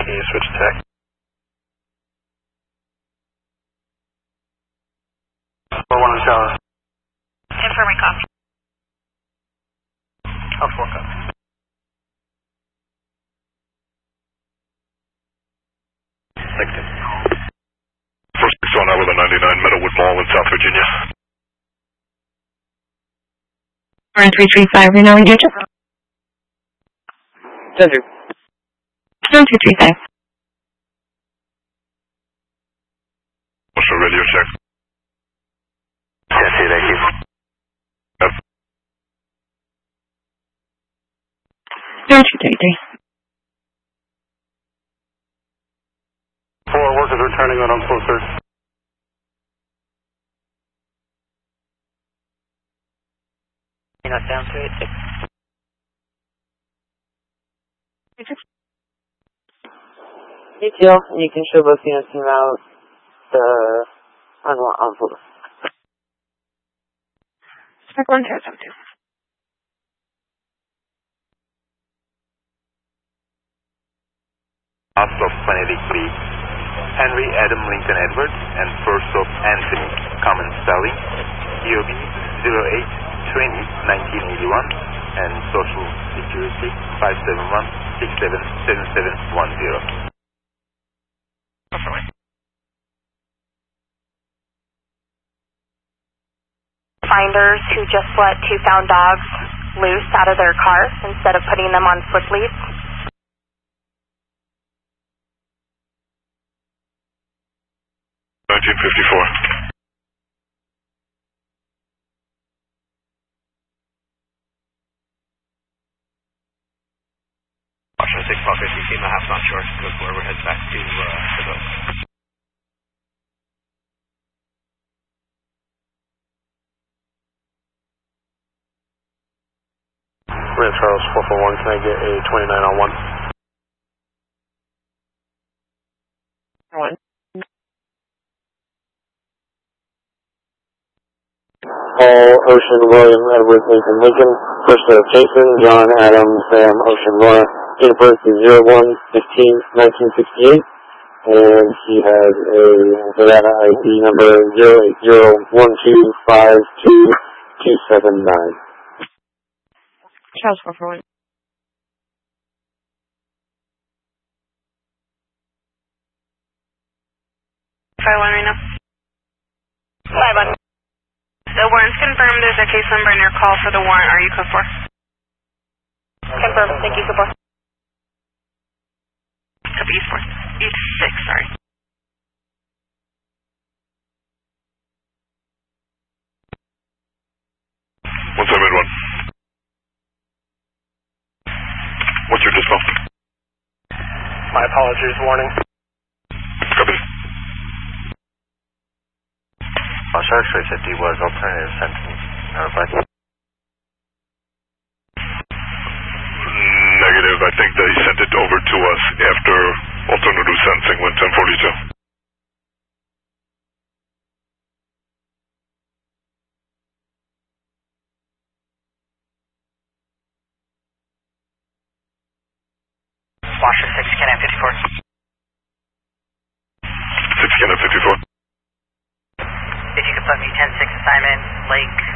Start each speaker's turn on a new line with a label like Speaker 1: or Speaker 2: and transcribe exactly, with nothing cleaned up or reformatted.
Speaker 1: Can you switch tech? four one in shower.
Speaker 2: Confirming copy.
Speaker 1: Oh, four copy. Sector.
Speaker 3: First six one out with a ninety-nine Meadowwood Mall in South Virginia.
Speaker 2: One three three five, we know when you're just.
Speaker 4: Center.
Speaker 2: One two three five.
Speaker 3: What's your radio check?
Speaker 1: Yes, thank you.
Speaker 3: Yep.
Speaker 2: One two three three.
Speaker 1: Four workers returning on full search.
Speaker 4: Not down to it. Detail, you can show both units team out the on on full.
Speaker 2: Spec one zero seven two.
Speaker 5: Last of Benedict Lee, Henry Adam Lincoln Edwards, and first of Anthony Common Spelling, D O B zero eight twenty nineteen eighty-one, and Social Security five seven one six seven seven seven one zero.
Speaker 6: Finders who just let two found dogs loose out of their car instead of putting them on slip leads.
Speaker 3: nineteen fifty-four.
Speaker 1: Watch six twelve fifty, team a half not sure. Go forward, head back to uh, the boat. Red Charles four four one, can I get a twenty-nine on one?
Speaker 4: One.
Speaker 7: Paul, Ocean, William, Edward, Nathan, Lincoln. First of Jason, John, Adam, Sam, Ocean, Laura. Date of birth is zero one fifteen nineteen sixty-eight. And he has a Nevada I D number zero eight zero one two five two two seven nine.
Speaker 2: Charles four four one.
Speaker 6: Five one right now. Five one.
Speaker 2: The warrant's confirmed. There's a case number in your call for the warrant. Are you code four?
Speaker 6: Confirmed. Thank you, Cooper.
Speaker 2: Copy East four. East six, sorry.
Speaker 3: One seven one. What's your dispatch?
Speaker 1: My apologies, warning.
Speaker 3: Copy.
Speaker 5: Oscar X-ray said he was alternative sentence. Verified.
Speaker 3: Negative. I think they sent it over to us after alternative sentencing went ten forty-two.
Speaker 4: Washer six, Can I fifty-four.
Speaker 3: six Can I fifty-four.
Speaker 4: If you could put me ten six assignment, Lake